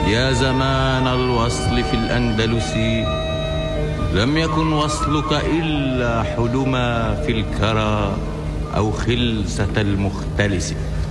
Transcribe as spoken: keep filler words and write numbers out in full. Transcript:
يا زمان الوصل في الأندلس، لم يكن وصلك إلا حلما في الكرى أو خلسة المختلس.